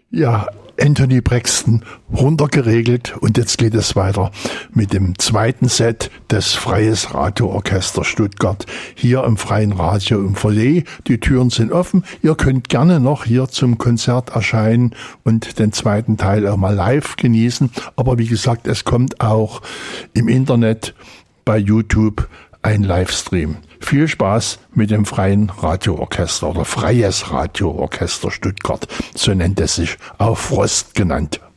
Ja, Anthony Braxton runtergeregelt und jetzt geht es weiter mit dem zweiten Set des Freies Radioorchester Stuttgart hier im Freien Radio im Foyer. Die Türen sind offen. Ihr könnt gerne noch hier zum Konzert erscheinen und den zweiten Teil auch mal live genießen. Aber wie gesagt, es kommt auch im Internet bei YouTube ein Livestream. Viel Spaß mit dem Freien Radioorchester oder Freies Radioorchester Stuttgart, so nennt es sich, auch Frost genannt.